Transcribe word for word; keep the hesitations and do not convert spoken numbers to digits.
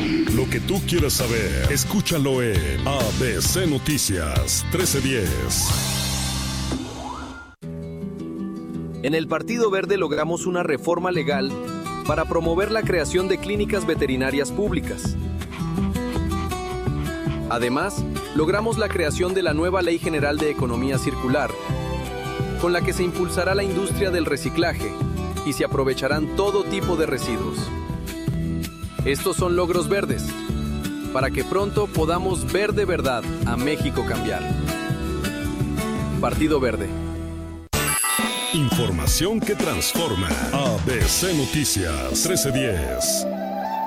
Lo que tú quieras saber, escúchalo en A B C Noticias trece diez. En el Partido Verde logramos una reforma legal para promover la creación de clínicas veterinarias públicas. Además, logramos la creación de la nueva Ley General de Economía Circular, con la que se impulsará la industria del reciclaje y se aprovecharán todo tipo de residuos. Estos son logros verdes, para que pronto podamos ver de verdad a México cambiar. Partido Verde. Información que transforma. A B C Noticias trece diez.